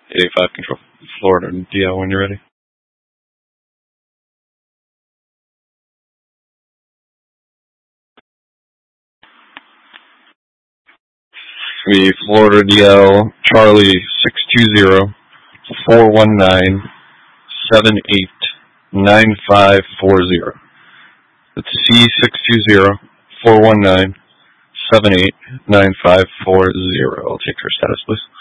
885 Control. Florida DL when you're ready. The Florida DL Charlie 620-419-789540. It's C620-419-789540. I'll take her status, please.